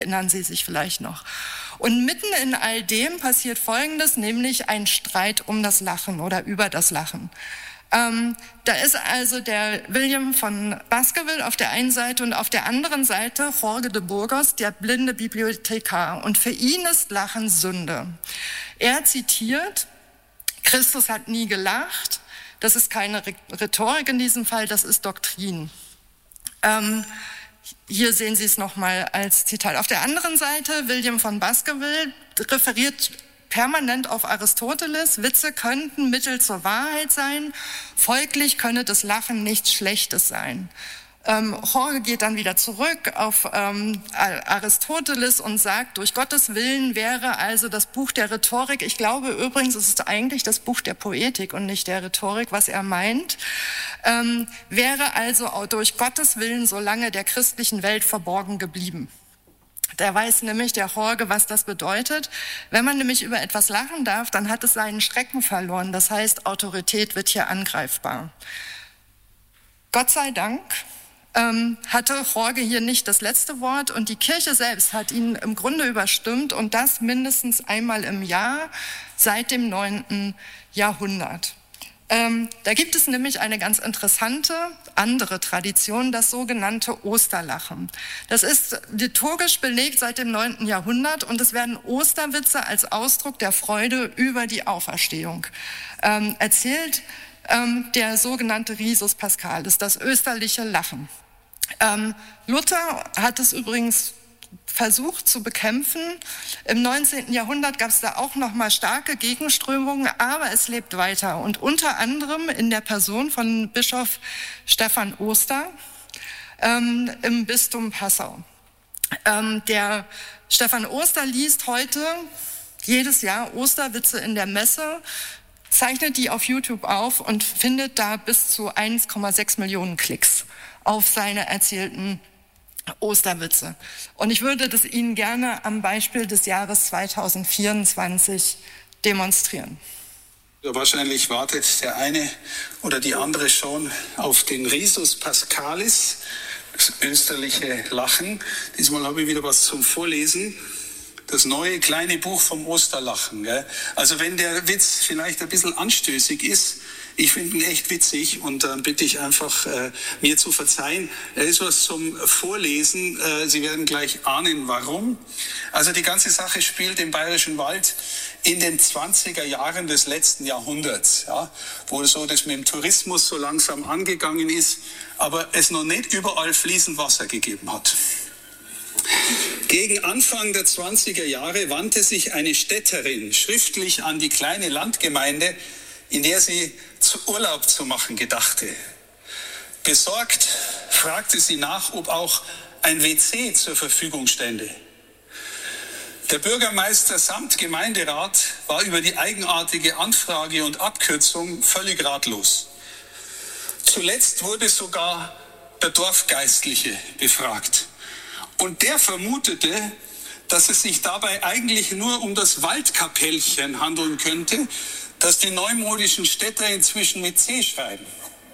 Erinnern Sie sich vielleicht noch. Und mitten in all dem passiert Folgendes, nämlich ein Streit um das Lachen oder über das Lachen. Da ist also der William von Baskerville auf der einen Seite und auf der anderen Seite Jorge de Burgos, der blinde Bibliothekar. Und für ihn ist Lachen Sünde. Er zitiert, Christus hat nie gelacht, das ist keine Rhetorik in diesem Fall, das ist Doktrin. Hier sehen Sie es nochmal als Zitat. Auf der anderen Seite, William von Baskerville referiert permanent auf Aristoteles. Witze könnten Mittel zur Wahrheit sein. Folglich könne das Lachen nichts Schlechtes sein. Jorge geht dann wieder zurück auf Aristoteles und sagt, durch Gottes Willen wäre also das Buch der Rhetorik, ich glaube übrigens, es ist eigentlich das Buch der Poetik und nicht der Rhetorik, was er meint, wäre also auch durch Gottes Willen so lange der christlichen Welt verborgen geblieben. Der weiß nämlich, der Jorge, was das bedeutet. Wenn man nämlich über etwas lachen darf, dann hat es seinen Schrecken verloren. Das heißt, Autorität wird hier angreifbar. Gott sei Dank hatte Jorge hier nicht das letzte Wort und die Kirche selbst hat ihn im Grunde überstimmt und das mindestens einmal im Jahr seit dem 9. Jahrhundert. Da gibt es nämlich eine ganz interessante andere Tradition, das sogenannte Osterlachen. Das ist liturgisch belegt seit dem 9. Jahrhundert und es werden Osterwitze als Ausdruck der Freude über die Auferstehung erzählt. Der sogenannte Risus Paschalis, das österliche Lachen. Luther hat es übrigens versucht zu bekämpfen. Im 19. Jahrhundert gab es da auch noch mal starke Gegenströmungen, aber es lebt weiter. Und unter anderem in der Person von Bischof Stephan Oster im Bistum Passau. Der Stephan Oster liest heute jedes Jahr Osterwitze in der Messe, zeichnet die auf YouTube auf und findet da bis zu 1,6 Millionen Klicks auf seine erzählten Osterwitze. Und ich würde das Ihnen gerne am Beispiel des Jahres 2024 demonstrieren. Ja, wahrscheinlich wartet der eine oder die andere schon auf den Risus Paschalis, das österliche Lachen. Diesmal habe ich wieder was zum Vorlesen. Das neue kleine Buch vom Osterlachen. Gell? Also wenn der Witz vielleicht ein bisschen anstößig ist, ich finde ihn echt witzig und dann bitte ich einfach, mir zu verzeihen. Er ist was zum Vorlesen. Sie werden gleich ahnen, warum. Also die ganze Sache spielt im Bayerischen Wald in den 20er Jahren des letzten Jahrhunderts, ja, wo so das mit dem Tourismus so langsam angegangen ist, aber es noch nicht überall fließend Wasser gegeben hat. Gegen Anfang der 20er Jahre wandte sich eine Städterin schriftlich an die kleine Landgemeinde, in der sie Urlaub zu machen gedachte. Besorgt fragte sie nach, ob auch ein WC zur Verfügung stände. Der Bürgermeister samt Gemeinderat war über die eigenartige Anfrage und Abkürzung völlig ratlos. Zuletzt wurde sogar der Dorfgeistliche befragt. Und der vermutete, dass es sich dabei eigentlich nur um das Waldkapellchen handeln könnte, das die neumodischen Städter inzwischen mit C schreiben.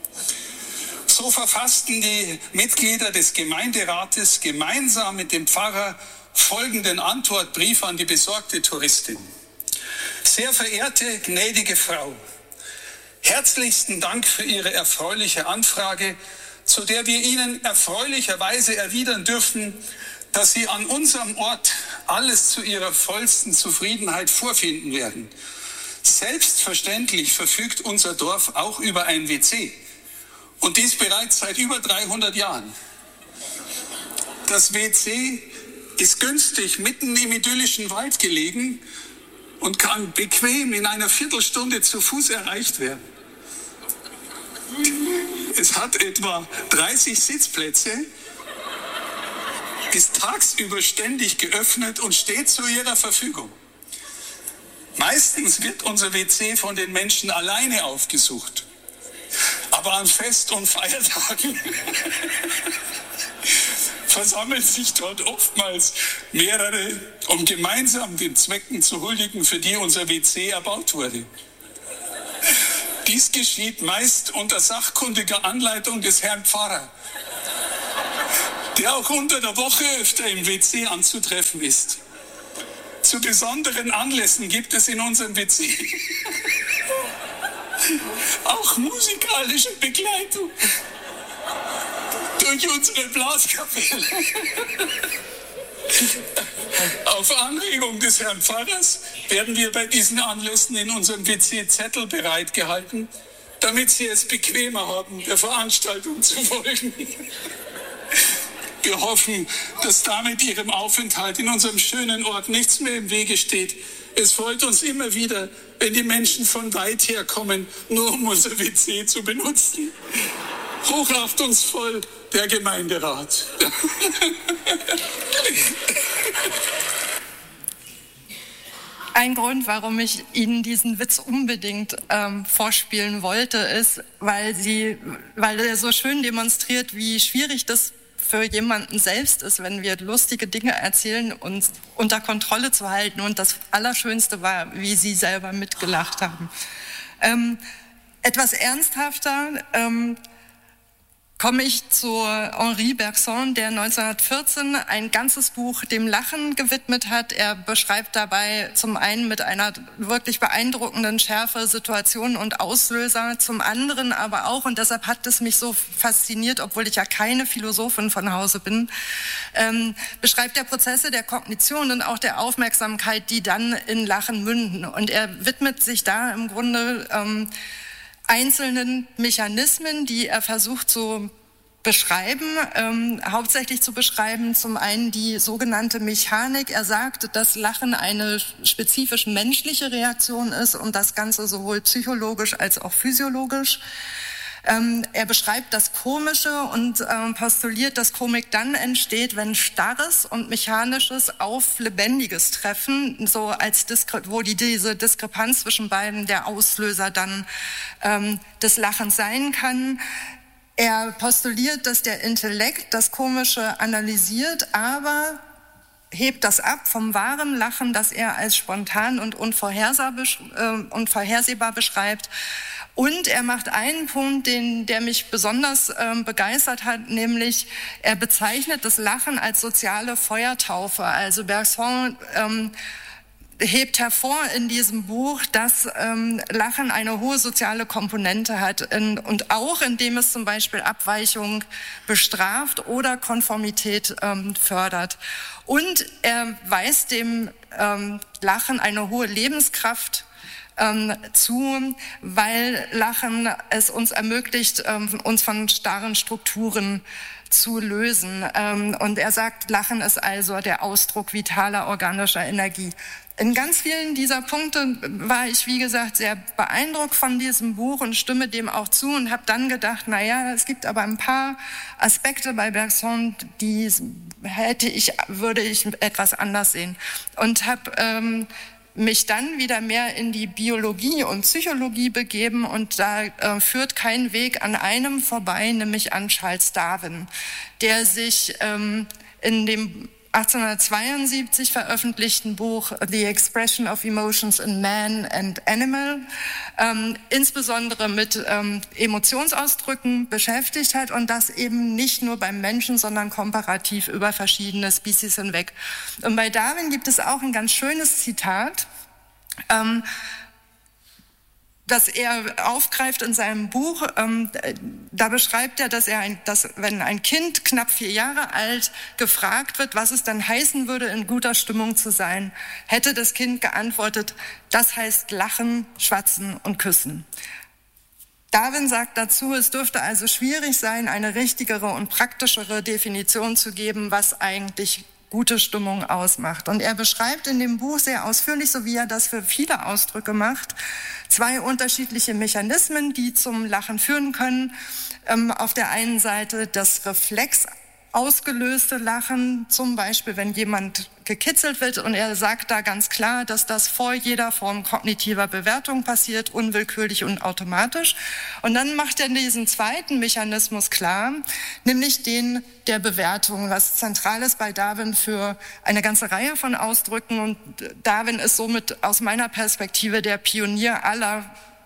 So verfassten die Mitglieder des Gemeinderates gemeinsam mit dem Pfarrer folgenden Antwortbrief an die besorgte Touristin. Sehr verehrte, gnädige Frau, herzlichsten Dank für Ihre erfreuliche Anfrage, zu der wir Ihnen erfreulicherweise erwidern dürfen, dass Sie an unserem Ort alles zu Ihrer vollsten Zufriedenheit vorfinden werden. Selbstverständlich verfügt unser Dorf auch über ein WC. Und dies bereits seit über 300 Jahren. Das WC ist günstig mitten im idyllischen Wald gelegen und kann bequem in einer Viertelstunde zu Fuß erreicht werden. Es hat etwa 30 Sitzplätze, ist tagsüber ständig geöffnet und steht zu Ihrer Verfügung. Meistens wird unser WC von den Menschen alleine aufgesucht. Aber an Fest- und Feiertagen versammeln sich dort oftmals mehrere, um gemeinsam den Zwecken zu huldigen, für die unser WC erbaut wurde. Dies geschieht meist unter sachkundiger Anleitung des Herrn Pfarrer. der auch unter der Woche öfter im WC anzutreffen ist. Zu besonderen Anlässen gibt es in unserem WC auch musikalische Begleitung durch unsere Blaskapelle. Auf Anregung des Herrn Pfarrers werden wir bei diesen Anlässen in unserem WC Zettel bereitgehalten, damit Sie es bequemer haben, der Veranstaltung zu folgen. Wir hoffen, dass damit Ihrem Aufenthalt in unserem schönen Ort nichts mehr im Wege steht. Es freut uns immer wieder, wenn die Menschen von weit her kommen, nur um unser WC zu benutzen. Hochachtungsvoll, der Gemeinderat. Ein Grund, warum ich Ihnen diesen Witz unbedingt vorspielen wollte, ist, weil er so schön demonstriert, wie schwierig das für jemanden selbst ist, wenn wir lustige Dinge erzählen, uns unter Kontrolle zu halten. Und das Allerschönste war, wie Sie selber mitgelacht haben. Etwas ernsthafter komme ich zu Henri Bergson, der 1914 ein ganzes Buch dem Lachen gewidmet hat. Er beschreibt dabei zum einen mit einer wirklich beeindruckenden Schärfe Situationen und Auslöser, zum anderen aber auch, und deshalb hat es mich so fasziniert, obwohl ich ja keine Philosophin von Hause bin, beschreibt er Prozesse der Kognition und auch der Aufmerksamkeit, die dann in Lachen münden. Und er widmet sich da im Grunde einzelnen Mechanismen, die er versucht zu beschreiben, hauptsächlich zu beschreiben, zum einen die sogenannte Mechanik. Er sagt, dass Lachen eine spezifisch menschliche Reaktion ist und das Ganze sowohl psychologisch als auch physiologisch. Er beschreibt das Komische und postuliert, dass Komik dann entsteht, wenn Starres und Mechanisches auf Lebendiges treffen, so als wo diese Diskrepanz zwischen beiden der Auslöser dann des Lachens sein kann. Er postuliert, dass der Intellekt das Komische analysiert, aber hebt das ab vom wahren Lachen, das er als spontan und unvorhersehbar beschreibt. Und er macht einen Punkt, der mich besonders begeistert hat, nämlich er bezeichnet das Lachen als soziale Feuertaufe. Also Bergson hebt hervor in diesem Buch, dass Lachen eine hohe soziale Komponente hat und auch indem es zum Beispiel Abweichung bestraft oder Konformität fördert. Und er weist dem Lachen eine hohe Lebenskraft zu, weil Lachen es uns ermöglicht, uns von starren Strukturen zu lösen. Und er sagt, Lachen ist also der Ausdruck vitaler organischer Energie. In ganz vielen dieser Punkte war ich, wie gesagt, sehr beeindruckt von diesem Buch und stimme dem auch zu und habe dann gedacht, es gibt aber ein paar Aspekte bei Bergson, die würde ich etwas anders sehen. Und habe mich dann wieder mehr in die Biologie und Psychologie begeben und da führt kein Weg an einem vorbei, nämlich an Charles Darwin, der sich in dem 1872 veröffentlichten Buch The Expression of Emotions in Man and Animal insbesondere mit Emotionsausdrücken beschäftigt hat und das eben nicht nur beim Menschen, sondern komparativ über verschiedene Spezies hinweg. Und bei Darwin gibt es auch ein ganz schönes Zitat, das er aufgreift in seinem Buch. Da beschreibt er, dass wenn ein Kind knapp 4 Jahre alt gefragt wird, was es dann heißen würde, in guter Stimmung zu sein, hätte das Kind geantwortet, das heißt lachen, schwatzen und küssen. Darwin sagt dazu, es dürfte also schwierig sein, eine richtigere und praktischere Definition zu geben, was eigentlich gute Stimmung ausmacht. Und er beschreibt in dem Buch sehr ausführlich, so wie er das für viele Ausdrücke macht, 2 unterschiedliche Mechanismen, die zum Lachen führen können. Auf der einen Seite das Reflex ausgelöste Lachen, zum Beispiel wenn jemand gekitzelt wird, und er sagt da ganz klar, dass das vor jeder Form kognitiver Bewertung passiert, unwillkürlich und automatisch. Und dann macht er diesen zweiten Mechanismus klar, nämlich den der Bewertung, was zentral ist bei Darwin für eine ganze Reihe von Ausdrücken. Und Darwin ist somit aus meiner Perspektive der Pionier aller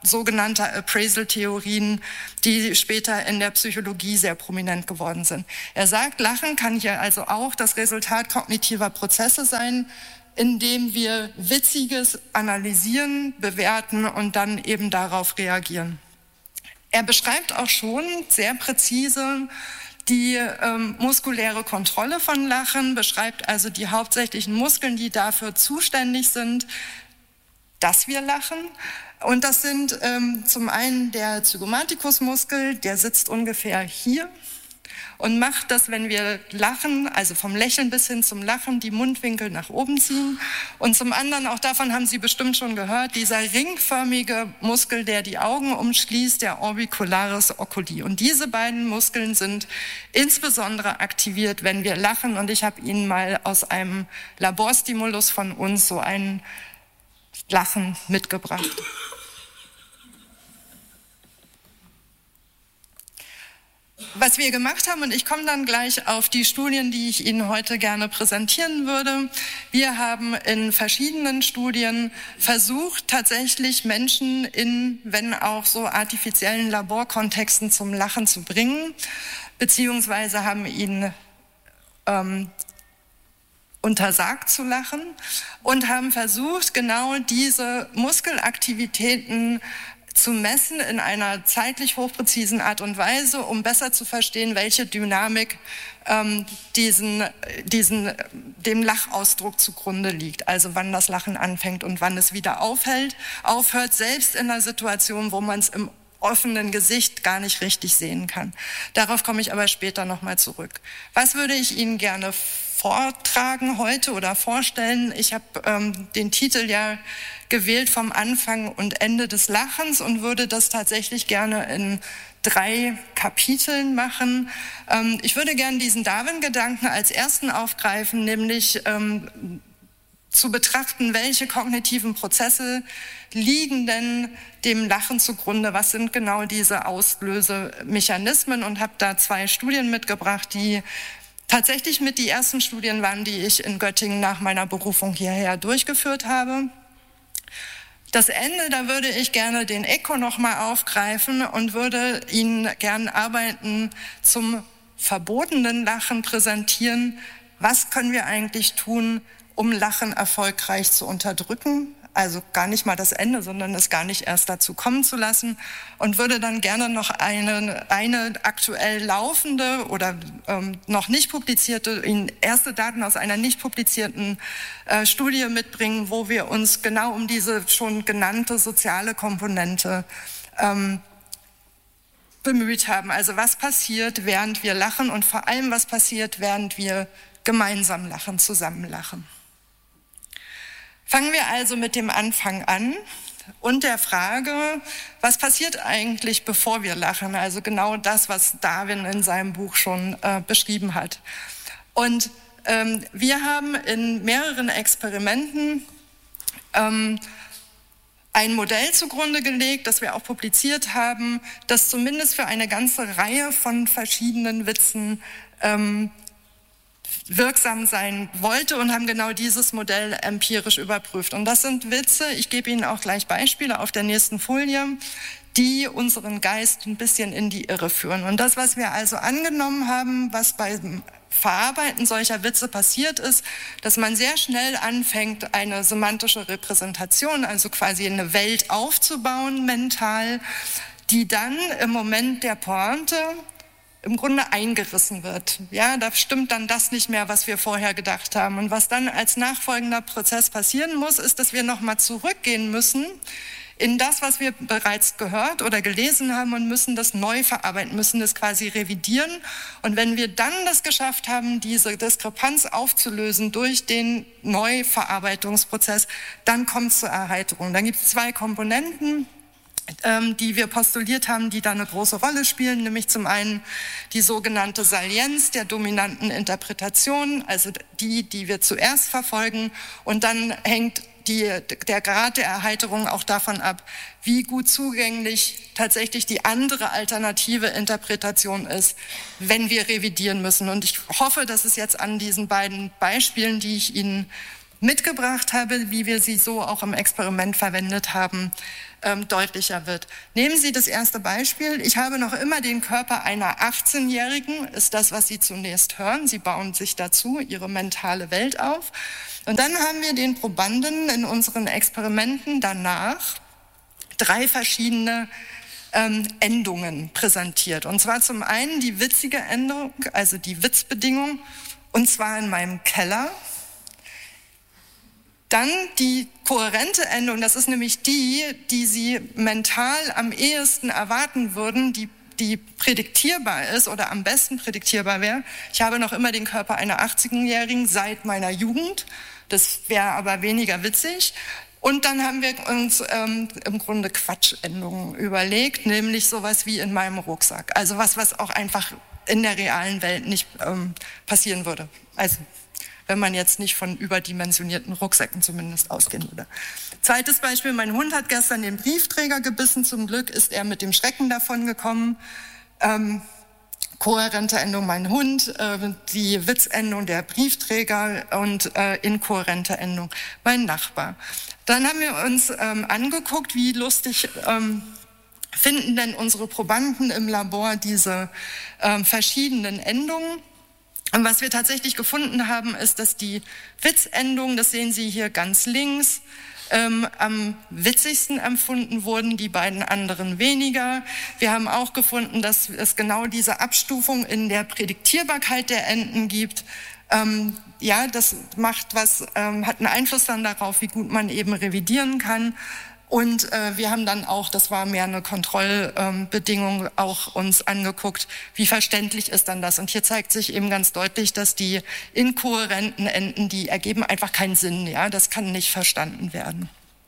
sogenannter Appraisal-Theorien, die später in der Psychologie sehr prominent geworden sind. Er sagt, Lachen kann hier also auch das Resultat kognitiver Prozesse sein, indem wir Witziges analysieren, bewerten und dann eben darauf reagieren. Er beschreibt auch schon sehr präzise die muskuläre Kontrolle von Lachen, beschreibt also die hauptsächlichen Muskeln, die dafür zuständig sind, dass wir lachen. Und das sind zum einen der Zygomaticus-Muskel, der sitzt ungefähr hier und macht das, wenn wir lachen, also vom Lächeln bis hin zum Lachen, die Mundwinkel nach oben ziehen. Und zum anderen, auch davon haben Sie bestimmt schon gehört, dieser ringförmige Muskel, der die Augen umschließt, der Orbicularis oculi. Und diese beiden Muskeln sind insbesondere aktiviert, wenn wir lachen. Und ich habe Ihnen mal aus einem Laborstimulus von uns so ein Lachen mitgebracht. Was wir gemacht haben, und ich komme dann gleich auf die Studien, die ich Ihnen heute gerne präsentieren würde. Wir haben in verschiedenen Studien versucht, tatsächlich Menschen in, wenn auch so artifiziellen Laborkontexten zum Lachen zu bringen, beziehungsweise haben ihnen untersagt zu lachen und haben versucht, genau diese Muskelaktivitäten zu messen in einer zeitlich hochpräzisen Art und Weise, um besser zu verstehen, welche Dynamik dem Lachausdruck zugrunde liegt. Also wann das Lachen anfängt und wann es wieder aufhört, selbst in einer Situation, wo man es im offenen Gesicht gar nicht richtig sehen kann. Darauf komme ich aber später nochmal zurück. Was würde ich Ihnen gerne vortragen heute oder vorstellen? Ich habe den Titel ja gewählt vom Anfang und Ende des Lachens und würde das tatsächlich gerne in 3 Kapiteln machen. Ich würde gerne diesen Darwin-Gedanken als ersten aufgreifen, nämlich zu betrachten, welche kognitiven Prozesse liegen denn dem Lachen zugrunde, was sind genau diese Auslösemechanismen, und habe da 2 Studien mitgebracht, die tatsächlich mit die ersten Studien waren, die ich in Göttingen nach meiner Berufung hierher durchgeführt habe. Das Ende, da würde ich gerne den Eco nochmal aufgreifen und würde Ihnen gerne Arbeiten zum verbotenen Lachen präsentieren. Was können wir eigentlich tun, um Lachen erfolgreich zu unterdrücken? Also gar nicht mal das Ende, sondern es gar nicht erst dazu kommen zu lassen. Und würde dann gerne noch eine aktuell laufende oder noch nicht publizierte, erste Daten aus einer nicht publizierten Studie mitbringen, wo wir uns genau um diese schon genannte soziale Komponente bemüht haben. Also was passiert, während wir lachen, und vor allem was passiert, während wir gemeinsam lachen, zusammen lachen. Fangen wir also mit dem Anfang an und der Frage, was passiert eigentlich, bevor wir lachen? Also genau das, was Darwin in seinem Buch schon beschrieben hat. Und wir haben in mehreren Experimenten ein Modell zugrunde gelegt, das wir auch publiziert haben, das zumindest für eine ganze Reihe von verschiedenen Witzen wirksam sein wollte, und haben genau dieses Modell empirisch überprüft. Und das sind Witze, ich gebe Ihnen auch gleich Beispiele auf der nächsten Folie, die unseren Geist ein bisschen in die Irre führen. Und das, was wir also angenommen haben, was beim Verarbeiten solcher Witze passiert ist, dass man sehr schnell anfängt, eine semantische Repräsentation, also quasi eine Welt aufzubauen, mental, die dann im Moment der Pointe im Grunde eingerissen wird. Ja, da stimmt dann das nicht mehr, was wir vorher gedacht haben. Und was dann als nachfolgender Prozess passieren muss, ist, dass wir nochmal zurückgehen müssen in das, was wir bereits gehört oder gelesen haben, und müssen das neu verarbeiten, müssen das quasi revidieren. Und wenn wir dann das geschafft haben, diese Diskrepanz aufzulösen durch den Neuverarbeitungsprozess, dann kommt es zur Erheiterung. Dann gibt es 2 Komponenten, die wir postuliert haben, die da eine große Rolle spielen, nämlich zum einen die sogenannte Salienz der dominanten Interpretation, also die wir zuerst verfolgen, und dann hängt der Grad der Erheiterung auch davon ab, wie gut zugänglich tatsächlich die andere alternative Interpretation ist, wenn wir revidieren müssen. Und ich hoffe, dass es jetzt an diesen beiden Beispielen, die ich Ihnen mitgebracht habe, wie wir sie so auch im Experiment verwendet haben, deutlicher wird. Nehmen Sie das erste Beispiel. Ich habe noch immer den Körper einer 18-Jährigen, ist das, was Sie zunächst hören. Sie bauen sich dazu ihre mentale Welt auf. Und dann haben wir den Probanden in unseren Experimenten danach 3 verschiedene Endungen präsentiert. Und zwar zum einen die witzige Endung, also die Witzbedingung, und zwar in meinem Keller. Dann die kohärente Endung, das ist nämlich die Sie mental am ehesten erwarten würden, die prädiktierbar ist oder am besten prädiktierbar wäre. Ich habe noch immer den Körper einer 80-Jährigen seit meiner Jugend. Das wäre aber weniger witzig. Und dann haben wir uns im Grunde Quatschendungen überlegt, nämlich sowas wie in meinem Rucksack. Also was auch einfach in der realen Welt nicht passieren würde. Also wenn man jetzt nicht von überdimensionierten Rucksäcken zumindest ausgehen würde. Zweites Beispiel, mein Hund hat gestern den Briefträger gebissen. Zum Glück ist er mit dem Schrecken davon gekommen. Kohärente Endung mein Hund, die Witzendung der Briefträger und inkohärente Endung mein Nachbar. Dann haben wir uns angeguckt, wie lustig finden denn unsere Probanden im Labor diese verschiedenen Endungen. Und was wir tatsächlich gefunden haben, ist, dass die Witzendungen, das sehen Sie hier ganz links, am witzigsten empfunden wurden, die beiden anderen weniger. Wir haben auch gefunden, dass es genau diese Abstufung in der Prädiktierbarkeit der Enden gibt. Ja, das macht hat einen Einfluss dann darauf, wie gut man eben revidieren kann. Und wir haben dann auch, das war mehr eine Kontrollbedingung, auch uns angeguckt, wie verständlich ist dann das. Und hier zeigt sich eben ganz deutlich, dass die inkohärenten Enden, die ergeben einfach keinen Sinn. Ja, das kann nicht verstanden werden.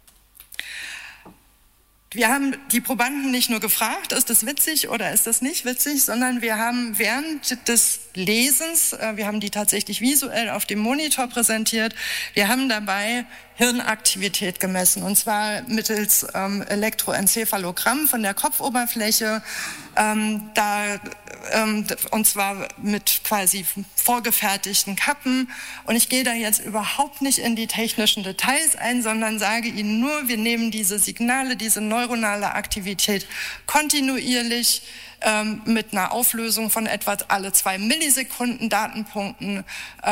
Wir haben die Probanden nicht nur gefragt, ist das witzig oder ist das nicht witzig, sondern wir haben während des Lesens, wir haben die tatsächlich visuell auf dem Monitor präsentiert, wir haben dabei Hirnaktivität gemessen, und zwar mittels Elektroenzephalogramm von der Kopfoberfläche, und zwar mit quasi vorgefertigten Kappen. Und ich gehe da jetzt überhaupt nicht in die technischen Details ein, sondern sage Ihnen nur, wir nehmen diese Signale, diese neuronale Aktivität kontinuierlich mit einer Auflösung von etwa alle 2 Millisekunden Datenpunkten,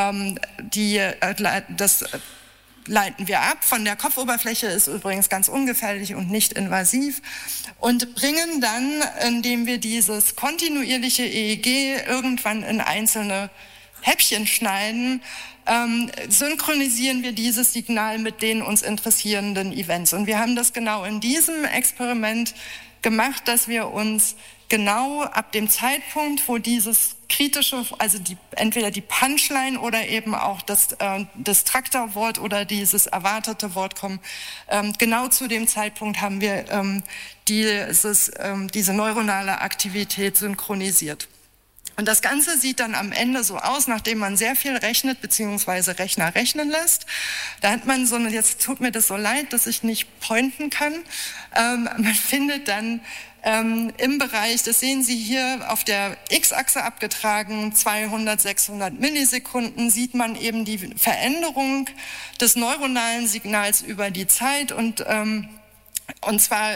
das leiten wir ab. Von der Kopfoberfläche, ist übrigens ganz ungefährlich und nicht invasiv, und bringen dann, indem wir dieses kontinuierliche EEG irgendwann in einzelne Häppchen schneiden, synchronisieren wir dieses Signal mit den uns interessierenden Events. Und wir haben das genau in diesem Experiment gemacht, dass wir uns genau ab dem Zeitpunkt, wo dieses kritische, also entweder die Punchline oder eben auch das Traktorwort oder dieses erwartete Wort kommen, genau zu dem Zeitpunkt haben wir diese neuronale Aktivität synchronisiert. Und das Ganze sieht dann am Ende so aus, nachdem man sehr viel rechnet, beziehungsweise Rechner rechnen lässt. Da hat man jetzt tut mir das so leid, dass ich nicht pointen kann. Man findet dann im Bereich, das sehen Sie hier auf der X-Achse abgetragen, 200, 600 Millisekunden, sieht man eben die Veränderung des neuronalen Signals über die Zeit, und zwar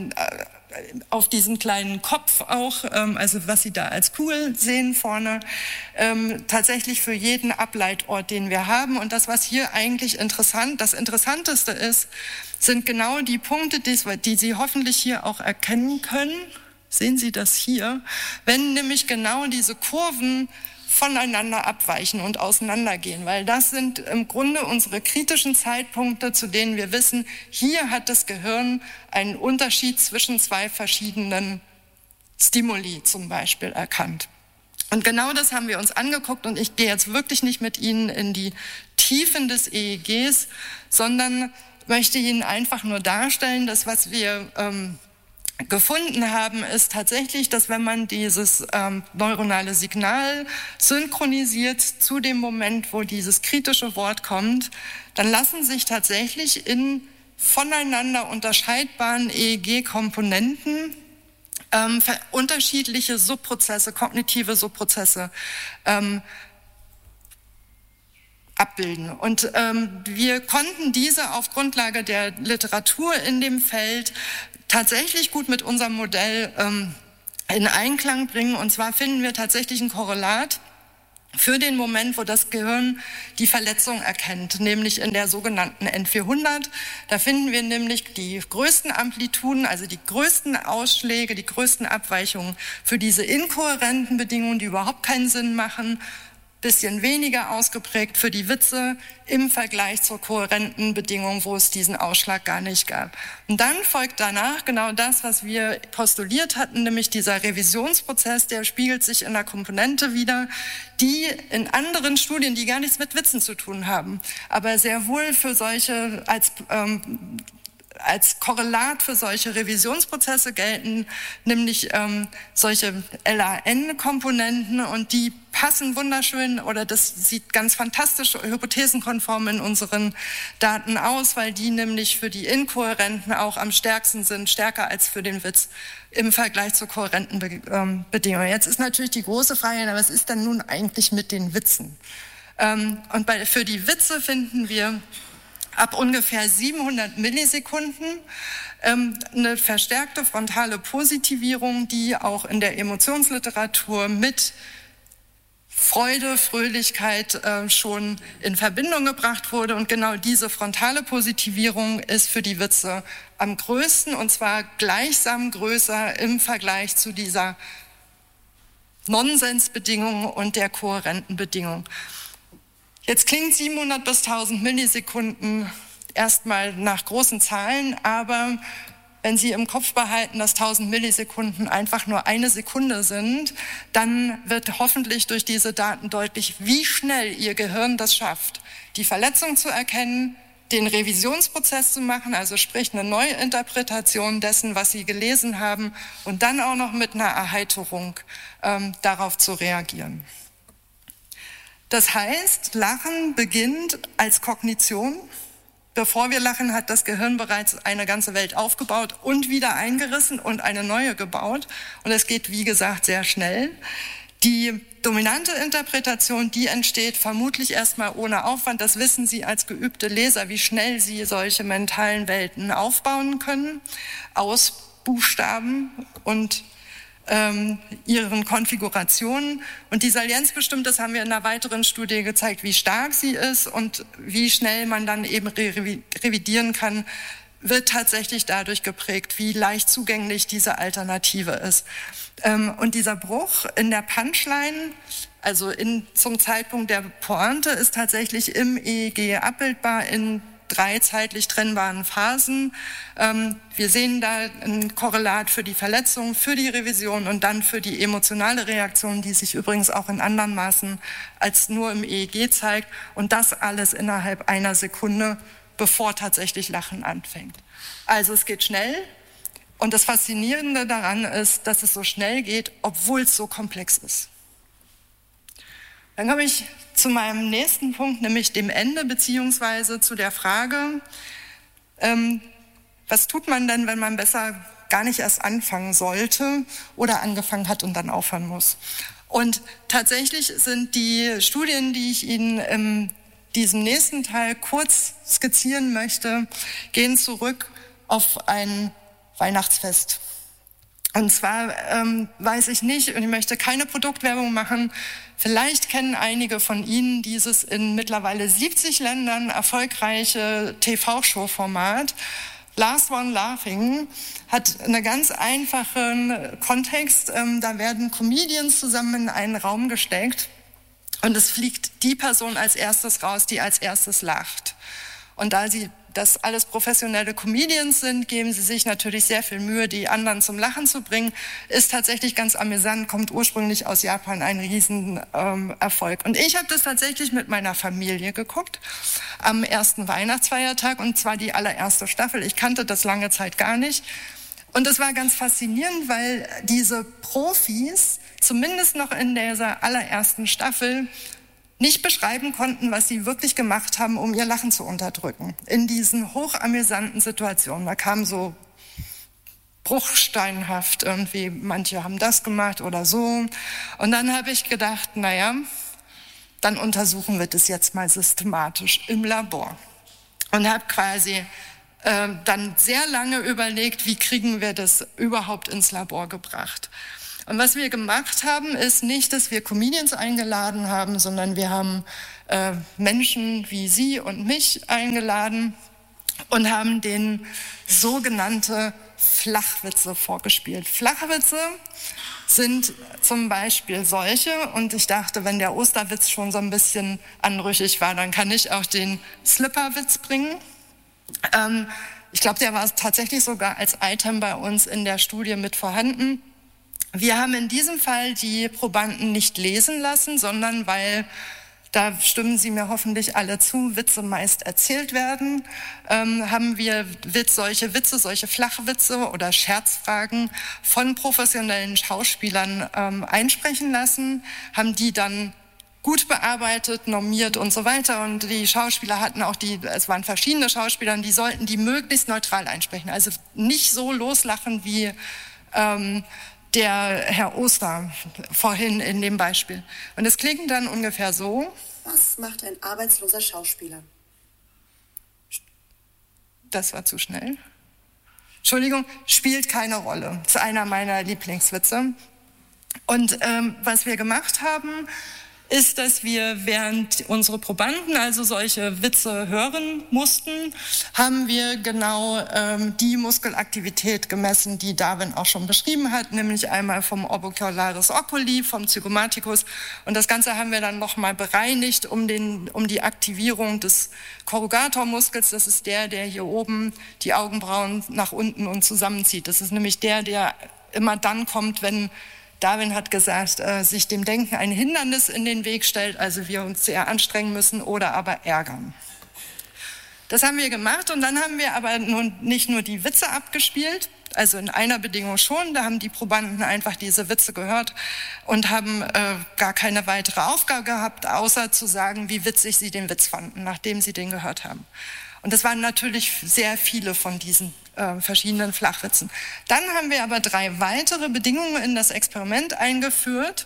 auf diesem kleinen Kopf auch, also was Sie da als Kugel sehen vorne, tatsächlich für jeden Ableitort, den wir haben. Und das, was hier eigentlich das Interessanteste ist, sind genau die Punkte, die Sie hoffentlich hier auch erkennen können. Sehen Sie das hier? Wenn nämlich genau diese Kurven voneinander abweichen und auseinandergehen, weil das sind im Grunde unsere kritischen Zeitpunkte, zu denen wir wissen, hier hat das Gehirn einen Unterschied zwischen 2 verschiedenen Stimuli zum Beispiel erkannt. Und genau das haben wir uns angeguckt, und ich gehe jetzt wirklich nicht mit Ihnen in die Tiefen des EEGs, sondern möchte Ihnen einfach nur darstellen, dass was wir gefunden haben, ist tatsächlich, dass wenn man dieses neuronale Signal synchronisiert zu dem Moment, wo dieses kritische Wort kommt, dann lassen sich tatsächlich in voneinander unterscheidbaren EEG-Komponenten unterschiedliche Subprozesse, kognitive Subprozesse abbilden. Und wir konnten diese auf Grundlage der Literatur in dem Feld tatsächlich gut mit unserem Modell in Einklang bringen. Und zwar finden wir tatsächlich ein Korrelat für den Moment, wo das Gehirn die Verletzung erkennt, nämlich in der sogenannten N400. Da finden wir nämlich die größten Amplituden, also die größten Ausschläge, die größten Abweichungen für diese inkohärenten Bedingungen, die überhaupt keinen Sinn machen, bisschen weniger ausgeprägt für die Witze im Vergleich zur kohärenten Bedingung, wo es diesen Ausschlag gar nicht gab. Und dann folgt danach genau das, was wir postuliert hatten, nämlich dieser Revisionsprozess, der spiegelt sich in der Komponente wider, die in anderen Studien, die gar nichts mit Witzen zu tun haben, aber sehr wohl für solche als Korrelat für solche Revisionsprozesse gelten, nämlich solche LAN-Komponenten, und die passen wunderschön, oder das sieht ganz fantastisch hypothesenkonform in unseren Daten aus, weil die nämlich für die Inkohärenten auch am stärksten sind, stärker als für den Witz im Vergleich zu kohärenten Bedingungen. Jetzt ist natürlich die große Frage, was ist denn nun eigentlich mit den Witzen? Und für die Witze finden wir ab ungefähr 700 Millisekunden eine verstärkte frontale Positivierung, die auch in der Emotionsliteratur mit Freude, Fröhlichkeit schon in Verbindung gebracht wurde. Und genau diese frontale Positivierung ist für die Witze am größten, und zwar gleichsam größer im Vergleich zu dieser Nonsensbedingung und der kohärenten Bedingung. Jetzt klingt 700 bis 1000 Millisekunden erstmal nach großen Zahlen, aber wenn Sie im Kopf behalten, dass 1000 Millisekunden einfach nur eine Sekunde sind, dann wird hoffentlich durch diese Daten deutlich, wie schnell Ihr Gehirn das schafft, die Verletzung zu erkennen, den Revisionsprozess zu machen, also sprich eine Neuinterpretation dessen, was Sie gelesen haben, und dann auch noch mit einer Erheiterung darauf zu reagieren. Das heißt, Lachen beginnt als Kognition. Bevor wir lachen, hat das Gehirn bereits eine ganze Welt aufgebaut und wieder eingerissen und eine neue gebaut. Und es geht, wie gesagt, sehr schnell. Die dominante Interpretation, die entsteht vermutlich erstmal ohne Aufwand. Das wissen Sie als geübte Leser, wie schnell Sie solche mentalen Welten aufbauen können, aus Buchstaben und ihren Konfigurationen. Und die Salienz bestimmt, das haben wir in einer weiteren Studie gezeigt, wie stark sie ist und wie schnell man dann eben revidieren kann, wird tatsächlich dadurch geprägt, wie leicht zugänglich diese Alternative ist. Und dieser Bruch in der Punchline, also zum Zeitpunkt der Pointe, ist tatsächlich im EEG abbildbar in 3 zeitlich trennbaren Phasen. Wir sehen da ein Korrelat für die Verletzung, für die Revision und dann für die emotionale Reaktion, die sich übrigens auch in anderen Maßen als nur im EEG zeigt. Und das alles innerhalb einer Sekunde, bevor tatsächlich Lachen anfängt. Also es geht schnell. Und das Faszinierende daran ist, dass es so schnell geht, obwohl es so komplex ist. Dann komme ich zu meinem nächsten Punkt, nämlich dem Ende, beziehungsweise zu der Frage, was tut man denn, wenn man besser gar nicht erst anfangen sollte oder angefangen hat und dann aufhören muss? Und tatsächlich sind die Studien, die ich Ihnen in diesem nächsten Teil kurz skizzieren möchte, gehen zurück auf ein Weihnachtsfest. Und zwar weiß ich nicht, und ich möchte keine Produktwerbung machen, vielleicht kennen einige von Ihnen dieses in mittlerweile 70 Ländern erfolgreiche TV-Show-Format. Last One Laughing hat einen ganz einfachen Kontext. Da werden Comedians zusammen in einen Raum gesteckt und es fliegt die Person als erstes raus, die als erstes lacht. Und da das alles professionelle Comedians sind, geben sie sich natürlich sehr viel Mühe, die anderen zum Lachen zu bringen. Ist tatsächlich ganz amüsant, kommt ursprünglich aus Japan, ein Riesenerfolg. Und ich habe das tatsächlich mit meiner Familie geguckt am ersten Weihnachtsfeiertag, und zwar die allererste Staffel. Ich kannte das lange Zeit gar nicht. Und es war ganz faszinierend, weil diese Profis, zumindest noch in dieser allerersten Staffel, nicht beschreiben konnten, was sie wirklich gemacht haben, um ihr Lachen zu unterdrücken. In diesen hochamüsanten Situationen. Da kam so bruchsteinhaft irgendwie, manche haben das gemacht oder so. Und dann habe ich gedacht, naja, dann untersuchen wir das jetzt mal systematisch im Labor. Und habe quasi dann sehr lange überlegt, wie kriegen wir das überhaupt ins Labor gebracht. Und was wir gemacht haben, ist nicht, dass wir Comedians eingeladen haben, sondern wir haben Menschen wie Sie und mich eingeladen und haben denen sogenannte Flachwitze vorgespielt. Flachwitze sind zum Beispiel solche, und ich dachte, wenn der Osterwitz schon so ein bisschen anrüchig war, dann kann ich auch den Slipperwitz bringen. Ich glaube, der war tatsächlich sogar als Item bei uns in der Studie mit vorhanden. Wir haben in diesem Fall die Probanden nicht lesen lassen, sondern weil, da stimmen Sie mir hoffentlich alle zu, Witze meist erzählt werden, haben wir solche Witze, solche Flachwitze oder Scherzfragen von professionellen Schauspielern einsprechen lassen, haben die dann gut bearbeitet, normiert und so weiter. Und die Schauspieler hatten auch es waren verschiedene Schauspieler, und die sollten die möglichst neutral einsprechen. Also nicht so loslachen wie der Herr Oster vorhin in dem Beispiel. Und es klingt dann ungefähr so. Was macht ein arbeitsloser Schauspieler? Das war zu schnell. Entschuldigung, spielt keine Rolle. Das ist einer meiner Lieblingswitze. Und was wir gemacht haben, ist, dass wir, während unsere Probanden also solche Witze hören mussten, haben wir genau die Muskelaktivität gemessen, die Darwin auch schon beschrieben hat, nämlich einmal vom Orbicularis oculi, vom Zygomaticus. Und das Ganze haben wir dann nochmal bereinigt um die Aktivierung des Corrugatormuskels. Das ist der hier oben die Augenbrauen nach unten und zusammenzieht. Das ist nämlich der immer dann kommt, wenn Darwin hat gesagt, sich dem Denken ein Hindernis in den Weg stellt, also wir uns sehr anstrengen müssen oder aber ärgern. Das haben wir gemacht, und dann haben wir aber nicht nur die Witze abgespielt, also in einer Bedingung schon, da haben die Probanden einfach diese Witze gehört und haben gar keine weitere Aufgabe gehabt, außer zu sagen, wie witzig sie den Witz fanden, nachdem sie den gehört haben. Und das waren natürlich sehr viele von diesen verschiedenen Flachwitzen. Dann haben wir aber 3 weitere Bedingungen in das Experiment eingeführt,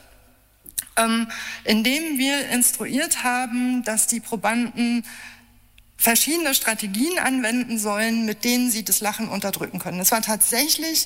indem wir instruiert haben, dass die Probanden verschiedene Strategien anwenden sollen, mit denen sie das Lachen unterdrücken können. Es war tatsächlich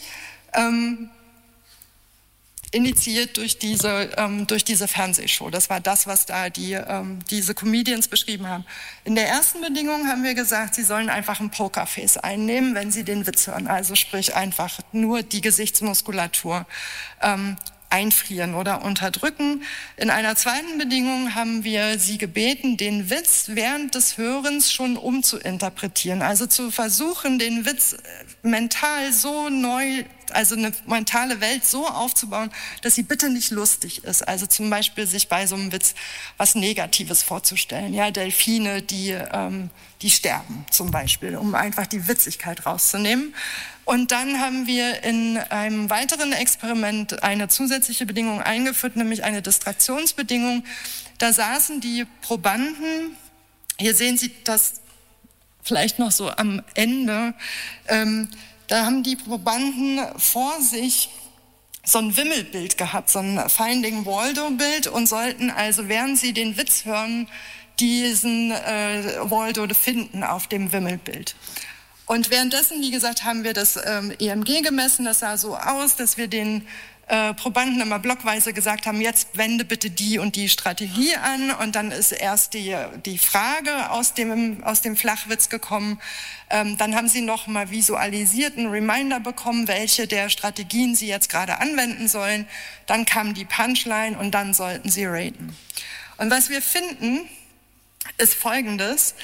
initiiert durch diese Fernsehshow. Das war das, was da diese Comedians beschrieben haben. In der ersten Bedingung haben wir gesagt, sie sollen einfach ein Pokerface einnehmen, wenn sie den Witz hören. Also sprich einfach nur die Gesichtsmuskulatur einfrieren oder unterdrücken. In einer zweiten Bedingung haben wir sie gebeten, den Witz während des Hörens schon umzuinterpretieren. Also zu versuchen, den Witz mental so neu, also eine mentale Welt so aufzubauen, dass sie bitte nicht lustig ist. Also zum Beispiel sich bei so einem Witz was Negatives vorzustellen. Ja, Delfine, die sterben zum Beispiel, um einfach die Witzigkeit rauszunehmen. Und dann haben wir in einem weiteren Experiment eine zusätzliche Bedingung eingeführt, nämlich eine Distraktionsbedingung. Da saßen die Probanden, hier sehen Sie das vielleicht noch so am Ende, da haben die Probanden vor sich so ein Wimmelbild gehabt, so ein Finding Waldo-Bild, und sollten also, während sie den Witz hören, diesen Waldo finden auf dem Wimmelbild. Und währenddessen, wie gesagt, haben wir das EMG gemessen. Das sah so aus, dass wir den Probanden immer blockweise gesagt haben, jetzt wende bitte die und die Strategie an. Und dann ist erst die Frage aus dem Flachwitz gekommen. Dann haben sie noch mal visualisiert, einen Reminder bekommen, welche der Strategien sie jetzt gerade anwenden sollen. Dann kam die Punchline und dann sollten sie raten. Und was wir finden, ist Folgendes.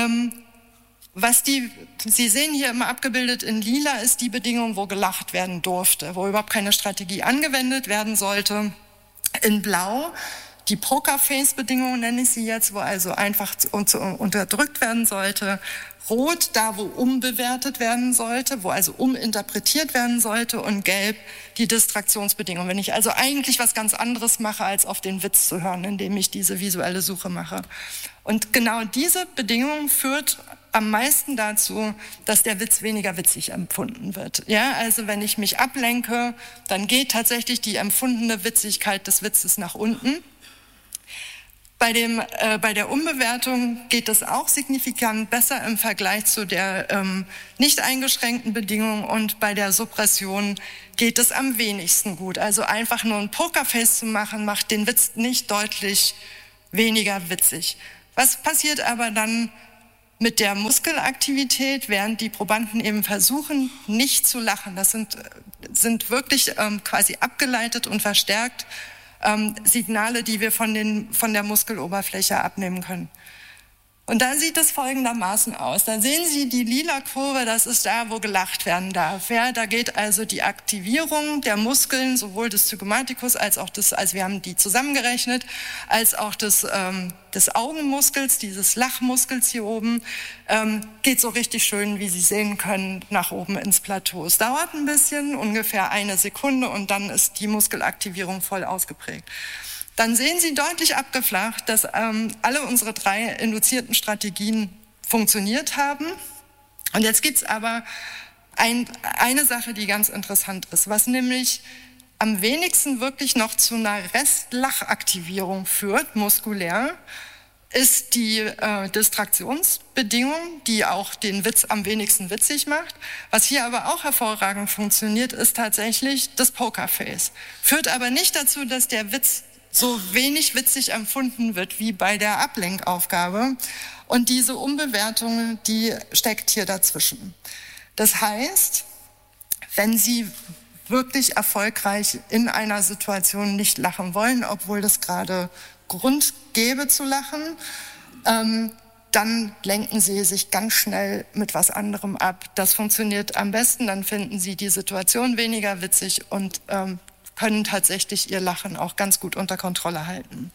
Sie sehen hier immer abgebildet in lila ist die Bedingung, wo gelacht werden durfte, wo überhaupt keine Strategie angewendet werden sollte. In blau die Pokerface-Bedingung nenne ich sie jetzt, wo also einfach unterdrückt werden sollte. Rot, da wo umbewertet werden sollte, wo also uminterpretiert werden sollte, und gelb die Distraktionsbedingung. Wenn ich also eigentlich was ganz anderes mache, als auf den Witz zu hören, indem ich diese visuelle Suche mache. Und genau diese Bedingung führt am meisten dazu, dass der Witz weniger witzig empfunden wird. Ja, also wenn ich mich ablenke, dann geht tatsächlich die empfundene Witzigkeit des Witzes nach unten. Bei der Umbewertung geht es auch signifikant besser im Vergleich zu der nicht eingeschränkten Bedingung, und bei der Suppression geht es am wenigsten gut. Also einfach nur ein Pokerface zu machen, macht den Witz nicht deutlich weniger witzig. Was passiert aber dann mit der Muskelaktivität, während die Probanden eben versuchen, nicht zu lachen? Das sind wirklich quasi abgeleitet und verstärkt Signale, die wir von der Muskeloberfläche abnehmen können. Und da sieht es folgendermaßen aus. Da sehen Sie die lila Kurve, das ist da, wo gelacht werden darf. Ja, da geht also die Aktivierung der Muskeln, sowohl des Zygomaticus als auch also wir haben die zusammengerechnet, als auch des Augenmuskels, dieses Lachmuskels hier oben, geht so richtig schön, wie Sie sehen können, nach oben ins Plateau. Es dauert ein bisschen, ungefähr 1 Sekunde, und dann ist die Muskelaktivierung voll ausgeprägt. Dann sehen Sie deutlich abgeflacht, dass alle unsere 3 induzierten Strategien funktioniert haben. Und jetzt gibt es aber eine Sache, die ganz interessant ist, was nämlich am wenigsten wirklich noch zu einer Restlachaktivierung führt, muskulär, ist die Distraktionsbedingung, die auch den Witz am wenigsten witzig macht. Was hier aber auch hervorragend funktioniert, ist tatsächlich das Pokerface. Führt aber nicht dazu, dass der Witz so wenig witzig empfunden wird wie bei der Ablenkaufgabe. Und diese Umbewertung, die steckt hier dazwischen. Das heißt, wenn Sie wirklich erfolgreich in einer Situation nicht lachen wollen, obwohl das gerade Grund gäbe zu lachen, dann lenken Sie sich ganz schnell mit was anderem ab. Das funktioniert am besten, dann finden Sie die Situation weniger witzig und können tatsächlich ihr Lachen auch ganz gut unter Kontrolle halten.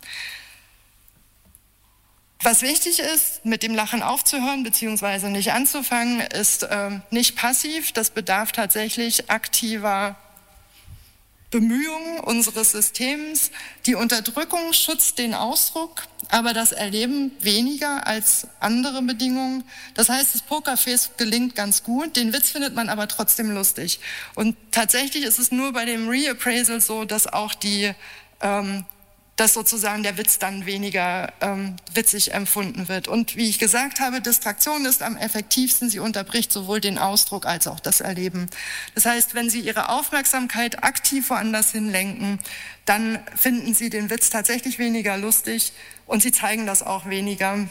Was wichtig ist, mit dem Lachen aufzuhören bzw. nicht anzufangen, ist nicht passiv. Das bedarf tatsächlich aktiver Bemühungen unseres Systems. Die Unterdrückung schützt den Ausdruck, aber das Erleben weniger als andere Bedingungen. Das heißt, das Pokerface gelingt ganz gut, den Witz findet man aber trotzdem lustig. Und tatsächlich ist es nur bei dem Reappraisal so, dass auch dass sozusagen der Witz dann weniger witzig empfunden wird. Und wie ich gesagt habe, Distraktion ist am effektivsten. Sie unterbricht sowohl den Ausdruck als auch das Erleben. Das heißt, wenn Sie Ihre Aufmerksamkeit aktiv woanders hinlenken, dann finden Sie den Witz tatsächlich weniger lustig und Sie zeigen das auch weniger.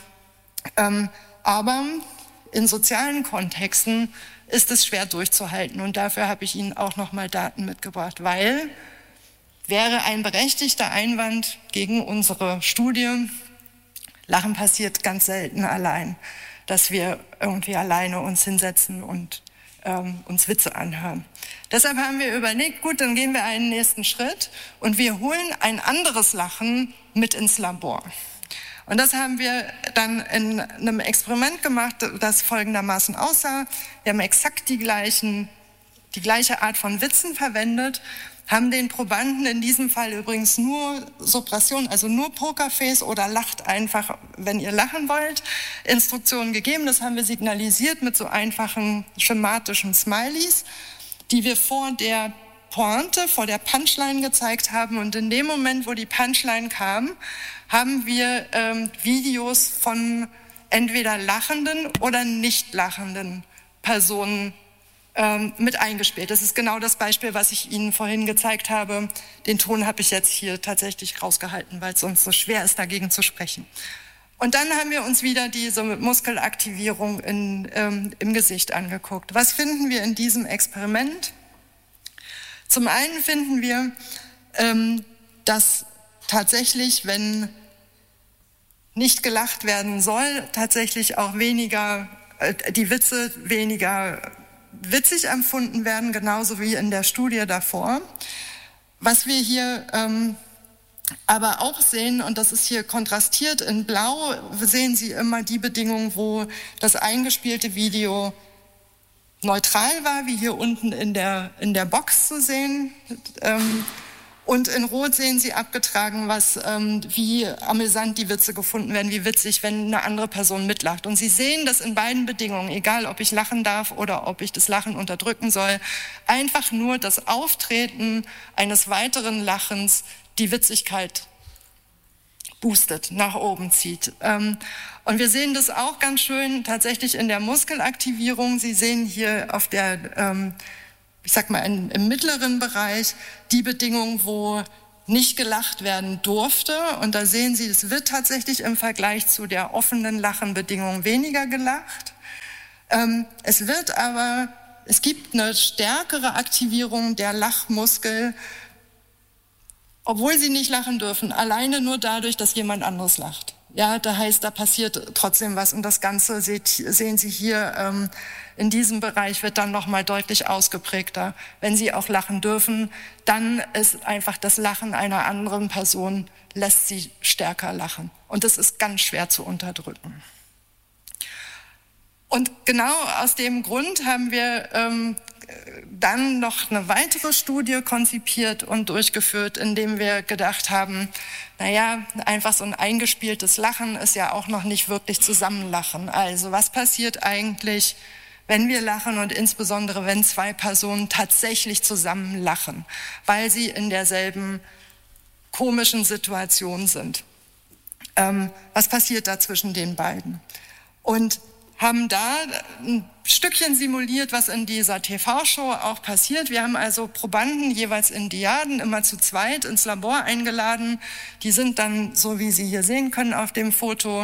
Aber in sozialen Kontexten ist es schwer durchzuhalten. Und dafür habe ich Ihnen auch nochmal Daten mitgebracht, weil wäre ein berechtigter Einwand gegen unsere Studie, Lachen passiert ganz selten allein, dass wir irgendwie alleine uns hinsetzen und uns Witze anhören. Deshalb haben wir überlegt, gut, dann gehen wir einen nächsten Schritt und wir holen ein anderes Lachen mit ins Labor. Und das haben wir dann in einem Experiment gemacht, das folgendermaßen aussah. Wir haben exakt die gleiche Art von Witzen verwendet, haben den Probanden in diesem Fall übrigens nur Suppression, also nur Pokerface oder lacht einfach, wenn ihr lachen wollt, Instruktionen gegeben. Das haben wir signalisiert mit so einfachen schematischen Smileys, die wir vor der Pointe, vor der Punchline gezeigt haben. Und in dem Moment, wo die Punchline kam, haben wir Videos von entweder lachenden oder nicht lachenden Personen mit eingespielt. Das ist genau das Beispiel, was ich Ihnen vorhin gezeigt habe. Den Ton habe ich jetzt hier tatsächlich rausgehalten, weil es sonst so schwer ist, dagegen zu sprechen. Und dann haben wir uns wieder diese Muskelaktivierung im Gesicht angeguckt. Was finden wir in diesem Experiment? Zum einen finden wir, dass tatsächlich, wenn nicht gelacht werden soll, tatsächlich auch die Witze weniger witzig empfunden werden, genauso wie in der Studie davor. Was wir hier aber auch sehen, und das ist hier kontrastiert in Blau, sehen Sie immer die Bedingungen, wo das eingespielte Video neutral war, wie hier unten in der Box zu sehen. Und in Rot sehen Sie abgetragen, wie amüsant die Witze gefunden werden, wie witzig, wenn eine andere Person mitlacht. Und Sie sehen, dass in beiden Bedingungen, egal ob ich lachen darf oder ob ich das Lachen unterdrücken soll, einfach nur das Auftreten eines weiteren Lachens die Witzigkeit boostet, nach oben zieht. Und wir sehen das auch ganz schön tatsächlich in der Muskelaktivierung. Sie sehen hier auf der, ich sag mal im mittleren Bereich, die Bedingungen, wo nicht gelacht werden durfte. Und da sehen Sie, es wird tatsächlich im Vergleich zu der offenen Lachenbedingung weniger gelacht. Es gibt eine stärkere Aktivierung der Lachmuskel, obwohl sie nicht lachen dürfen, alleine nur dadurch, dass jemand anderes lacht. Ja, da heißt, da passiert trotzdem was und das Ganze sehen Sie hier in diesem Bereich wird dann nochmal deutlich ausgeprägter. Wenn Sie auch lachen dürfen, dann ist einfach das Lachen einer anderen Person, lässt Sie stärker lachen. Und das ist ganz schwer zu unterdrücken. Und genau aus dem Grund haben wir dann noch eine weitere Studie konzipiert und durchgeführt, indem wir gedacht haben, naja, einfach so ein eingespieltes Lachen ist ja auch noch nicht wirklich Zusammenlachen. Also was passiert eigentlich, wenn wir lachen und insbesondere wenn zwei Personen tatsächlich zusammen lachen, weil sie in derselben komischen Situation sind? Was passiert da zwischen den beiden? Und haben da ein Stückchen simuliert, was in dieser TV-Show auch passiert. Wir haben also Probanden, jeweils in Dyaden, immer zu zweit ins Labor eingeladen. Die sind dann, so wie Sie hier sehen können auf dem Foto,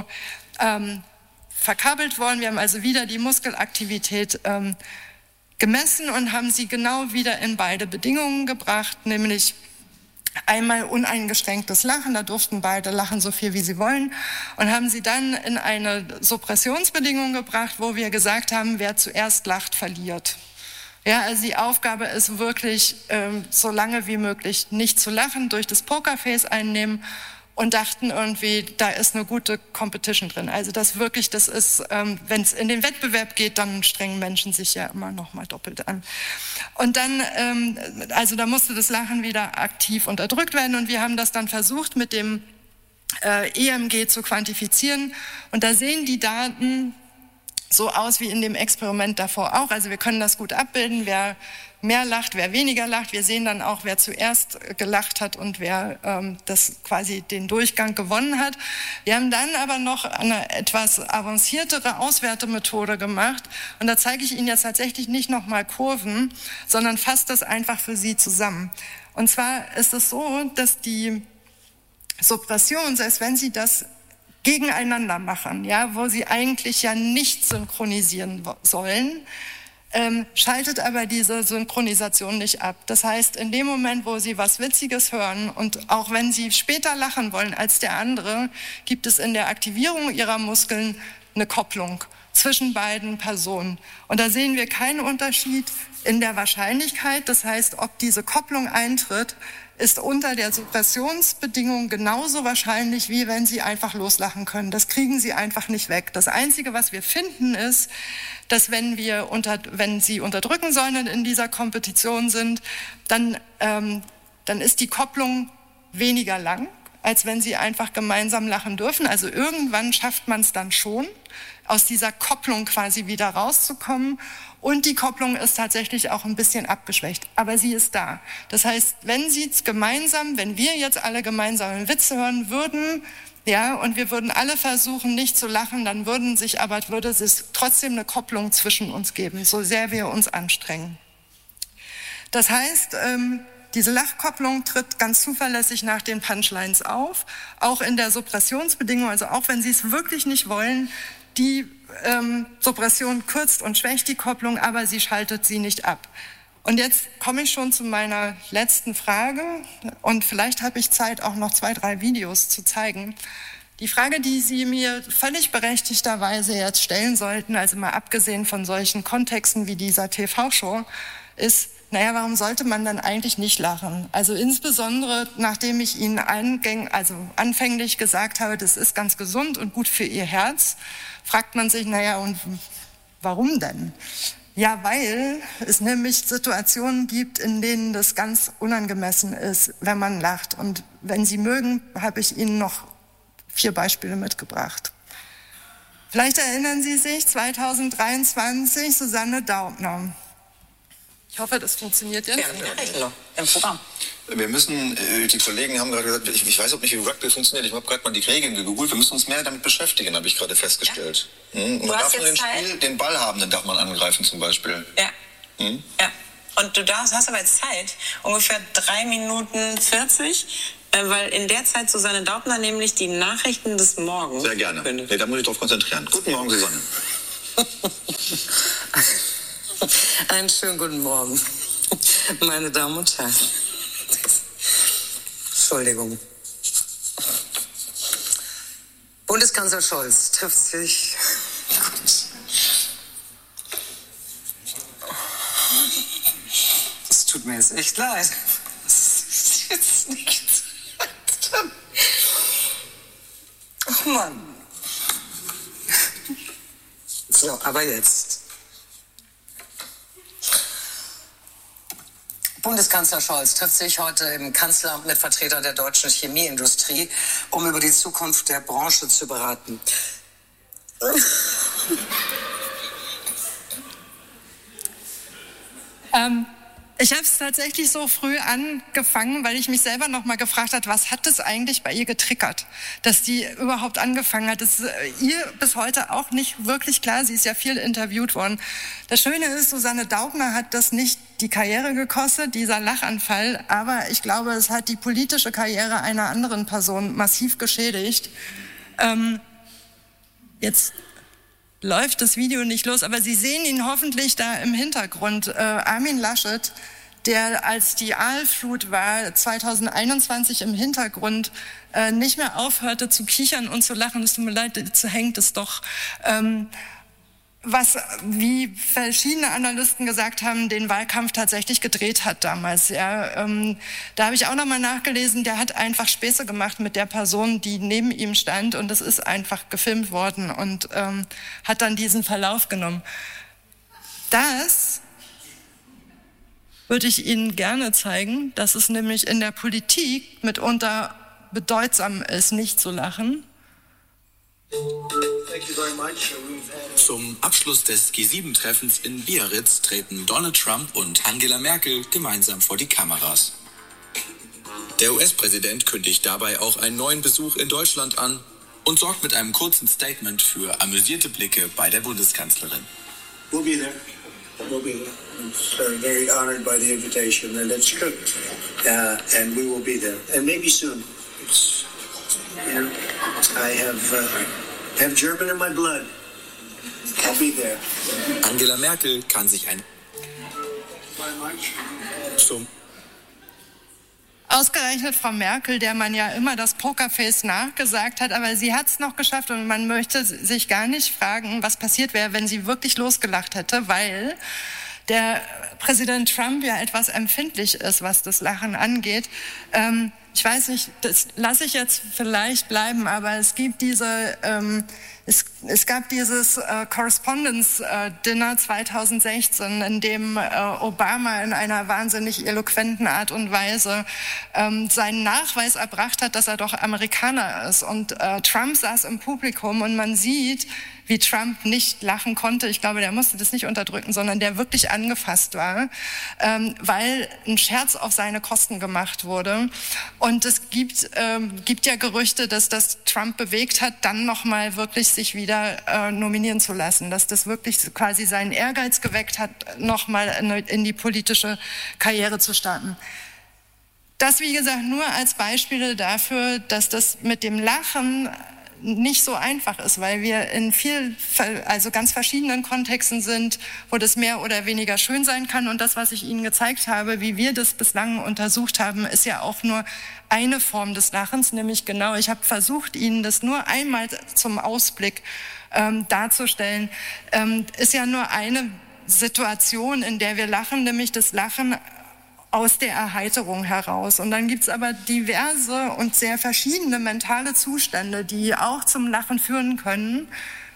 verkabelt worden. Wir haben also wieder die Muskelaktivität gemessen und haben sie genau wieder in beide Bedingungen gebracht, nämlich einmal uneingeschränktes Lachen, da durften beide lachen so viel wie sie wollen, und haben sie dann in eine Suppressionsbedingung gebracht, wo wir gesagt haben, wer zuerst lacht, verliert. Ja, also die Aufgabe ist wirklich, so lange wie möglich nicht zu lachen, durch das Pokerface einnehmen, und dachten irgendwie, da ist eine gute Competition drin. Also das wirklich, das ist, wenn es in den Wettbewerb geht, dann strengen Menschen sich ja immer noch mal doppelt an. Und dann, also da musste das Lachen wieder aktiv unterdrückt werden, und wir haben das dann versucht mit dem EMG zu quantifizieren, und da sehen die Daten so aus wie in dem Experiment davor auch. Also wir können das gut abbilden, wer mehr lacht, wer weniger lacht. Wir sehen dann auch, wer zuerst gelacht hat und wer das quasi den Durchgang gewonnen hat. Wir haben dann aber noch eine etwas avanciertere Auswertemethode gemacht. Und da zeige ich Ihnen jetzt tatsächlich nicht nochmal Kurven, sondern fasse das einfach für Sie zusammen. Und zwar ist es so, dass die Suppression, selbst wenn Sie das gegeneinander machen, ja, wo Sie eigentlich ja nicht synchronisieren sollen, schaltet aber diese Synchronisation nicht ab. Das heißt, in dem Moment, wo Sie was Witziges hören und auch wenn Sie später lachen wollen als der andere, gibt es in der Aktivierung Ihrer Muskeln eine Kopplung zwischen beiden Personen. Und da sehen wir keinen Unterschied in der Wahrscheinlichkeit. Das heißt, ob diese Kopplung eintritt, ist unter der Suppressionsbedingung genauso wahrscheinlich, wie wenn Sie einfach loslachen können. Das kriegen Sie einfach nicht weg. Das Einzige, was wir finden, ist, dass wenn Sie unterdrücken sollen und in dieser Kompetition sind, dann ist die Kopplung weniger lang, als wenn Sie einfach gemeinsam lachen dürfen. Also irgendwann schafft man es dann schon, aus dieser Kopplung quasi wieder rauszukommen. Und die Kopplung ist tatsächlich auch ein bisschen abgeschwächt, aber sie ist da. Das heißt, wenn Sie es gemeinsam, wenn wir jetzt alle gemeinsam einen Witz hören würden, ja, und wir würden alle versuchen, nicht zu lachen, dann würde es trotzdem eine Kopplung zwischen uns geben, so sehr wir uns anstrengen. Das heißt, diese Lachkopplung tritt ganz zuverlässig nach den Punchlines auf, auch in der Suppressionsbedingung, also auch wenn Sie es wirklich nicht wollen, die Suppression kürzt und schwächt die Kopplung, aber sie schaltet sie nicht ab. Und jetzt komme ich schon zu meiner letzten Frage, und vielleicht habe ich Zeit, auch noch 2, 3 Videos zu zeigen. Die Frage, die Sie mir völlig berechtigterweise jetzt stellen sollten, also mal abgesehen von solchen Kontexten wie dieser TV-Show, ist, naja, warum sollte man dann eigentlich nicht lachen? Also insbesondere, nachdem ich Ihnen anfänglich gesagt habe, das ist ganz gesund und gut für Ihr Herz, fragt man sich, naja, und warum denn? Ja, weil es nämlich Situationen gibt, in denen das ganz unangemessen ist, wenn man lacht. Und wenn Sie mögen, habe ich Ihnen noch 4 Beispiele mitgebracht. Vielleicht erinnern Sie sich, 2023, Susanne Daubner. Ich Ich hoffe, das funktioniert jetzt. Ja, im Programm. Wir müssen, die Kollegen haben gerade gesagt, ich weiß auch nicht, wie Rugby funktioniert. Ich habe gerade mal die Regeln gegoogelt. Wir müssen uns mehr damit beschäftigen, habe ich gerade festgestellt. Ja. Man darf nur den Ballhabenden darf man angreifen zum Beispiel. Ja. Ja. Und du hast aber jetzt Zeit, ungefähr 3 Minuten 40, weil in der Zeit Susanne Daubner nämlich die Nachrichten des Morgens... Sehr gerne. Nee, da muss ich drauf konzentrieren. Guten Morgen, Susanne. Einen schönen guten Morgen, meine Damen und Herren. Entschuldigung. Bundeskanzler Scholz trifft sich... Es tut mir jetzt echt leid. Das ist jetzt nicht... Ach Mann. So, aber jetzt. Bundeskanzler Scholz trifft sich heute im Kanzleramt mit Vertretern der deutschen Chemieindustrie, um über die Zukunft der Branche zu beraten. Ich habe es tatsächlich so früh angefangen, weil ich mich selber noch mal gefragt habe, was hat das eigentlich bei ihr getriggert, dass die überhaupt angefangen hat. Das ist ihr bis heute auch nicht wirklich klar. Sie ist ja viel interviewt worden. Das Schöne ist, Susanne Daubner hat das nicht die Karriere gekostet, dieser Lachanfall, aber ich glaube, es hat die politische Karriere einer anderen Person massiv geschädigt. Jetzt läuft das Video nicht los, aber Sie sehen ihn hoffentlich da im Hintergrund. Armin Laschet, der als die Aalflut war, 2021 im Hintergrund nicht mehr aufhörte zu kichern und zu lachen. Es tut mir leid, jetzt hängt es doch. Was, wie verschiedene Analysten gesagt haben, den Wahlkampf tatsächlich gedreht hat damals. Ja, da habe ich auch nochmal nachgelesen, der hat einfach Späße gemacht mit der Person, die neben ihm stand, und das ist einfach gefilmt worden und hat dann diesen Verlauf genommen. Das würde ich Ihnen gerne zeigen, dass es nämlich in der Politik mitunter bedeutsam ist, nicht zu lachen. Zum Abschluss des G7-Treffens in Biarritz treten Donald Trump und Angela Merkel gemeinsam vor die Kameras. Der US-Präsident kündigt dabei auch einen neuen Besuch in Deutschland an und sorgt mit einem kurzen Statement für amüsierte Blicke bei der Bundeskanzlerin. We'll be there. We'll be there. I'm very honored by the invitation, and that's true. And we will be there, and maybe soon. You know, I have German in my blood. I'll be there. Angela Merkel kann sich Ausgerechnet Frau Merkel, der man ja immer das Pokerface nachgesagt hat, aber sie hat es noch geschafft und man möchte sich gar nicht fragen, was passiert wäre, wenn sie wirklich losgelacht hätte, weil der Präsident Trump ja etwas empfindlich ist, was das Lachen angeht. Ich weiß nicht, das lasse ich jetzt vielleicht bleiben, aber es gibt es gab dieses Correspondence-Dinner 2016, in dem Obama in einer wahnsinnig eloquenten Art und Weise seinen Nachweis erbracht hat, dass er doch Amerikaner ist. Und Trump saß im Publikum und man sieht, wie Trump nicht lachen konnte. Ich glaube, der musste das nicht unterdrücken, sondern der wirklich angefasst war, weil ein Scherz auf seine Kosten gemacht wurde. Und es gibt ja Gerüchte, dass das Trump bewegt hat, dann nochmal wirklich sich wieder nominieren zu lassen, dass das wirklich quasi seinen Ehrgeiz geweckt hat, nochmal in die politische Karriere zu starten. Das, wie gesagt, nur als Beispiele dafür, dass das mit dem Lachen nicht so einfach ist, weil wir in also ganz verschiedenen Kontexten sind, wo das mehr oder weniger schön sein kann. Und das, was ich Ihnen gezeigt habe, wie wir das bislang untersucht haben, ist ja auch nur eine Form des Lachens, nämlich genau, ich habe versucht, Ihnen das nur einmal zum Ausblick darzustellen, ist ja nur eine Situation, in der wir lachen, nämlich das Lachen aus der Erheiterung heraus. Und dann gibt's aber diverse und sehr verschiedene mentale Zustände, die auch zum Lachen führen können.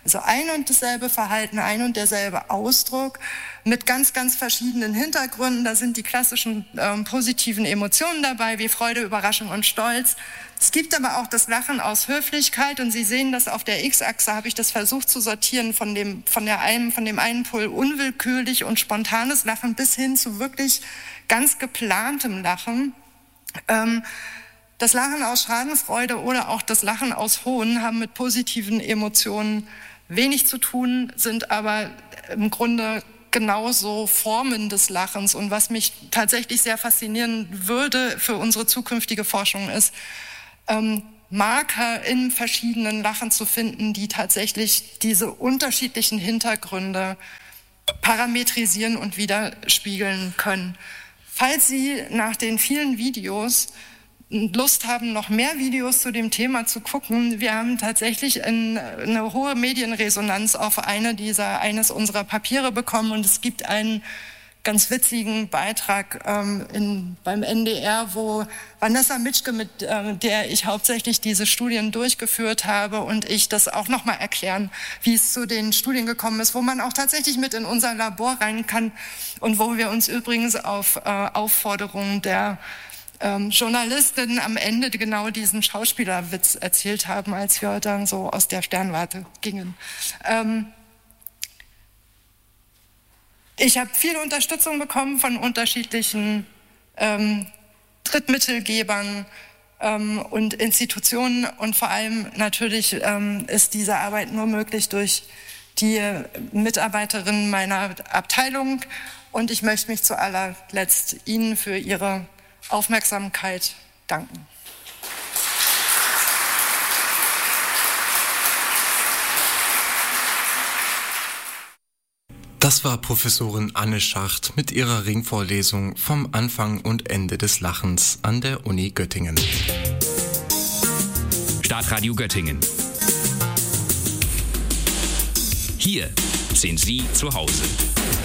Also ein und dasselbe Verhalten, ein und derselbe Ausdruck mit ganz, ganz verschiedenen Hintergründen. Da sind die klassischen positiven Emotionen dabei, wie Freude, Überraschung und Stolz. Es gibt aber auch das Lachen aus Höflichkeit und Sie sehen das auf der X-Achse, habe ich das versucht zu sortieren, von dem einen Pol unwillkürlich und spontanes Lachen bis hin zu wirklich ganz geplantem Lachen. Das Lachen aus Schadenfreude oder auch das Lachen aus Hohn haben mit positiven Emotionen wenig zu tun, sind aber im Grunde genauso Formen des Lachens. Und was mich tatsächlich sehr faszinieren würde für unsere zukünftige Forschung ist, Marker in verschiedenen Lachen zu finden, die tatsächlich diese unterschiedlichen Hintergründe parametrisieren und widerspiegeln können. Falls Sie nach den vielen Videos Lust haben, noch mehr Videos zu dem Thema zu gucken, wir haben tatsächlich eine hohe Medienresonanz auf eines unserer Papiere bekommen und es gibt einen ganz witzigen Beitrag beim NDR, wo Vanessa Mitschke, mit der ich hauptsächlich diese Studien durchgeführt habe und ich das auch nochmal erklären, wie es zu den Studien gekommen ist, wo man auch tatsächlich mit in unser Labor rein kann und wo wir uns übrigens auf Aufforderung der Journalistin am Ende genau diesen Schauspielerwitz erzählt haben, als wir dann so aus der Sternwarte gingen. Ich habe viel Unterstützung bekommen von unterschiedlichen Drittmittelgebern und Institutionen und vor allem natürlich ist diese Arbeit nur möglich durch die Mitarbeiterinnen meiner Abteilung und ich möchte mich zu allerletzt Ihnen für Ihre Aufmerksamkeit danken. Das war Professorin Anne Schacht mit ihrer Ringvorlesung vom Anfang und Ende des Lachens an der Uni Göttingen. Startradio Göttingen. Hier sind Sie zu Hause.